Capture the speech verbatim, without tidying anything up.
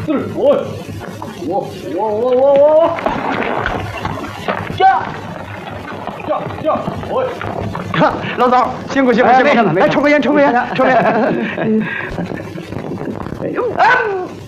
是我，我我我我我，驾驾驾！我， 老总辛苦辛苦辛苦，来抽根烟抽根烟抽根烟。哎呦，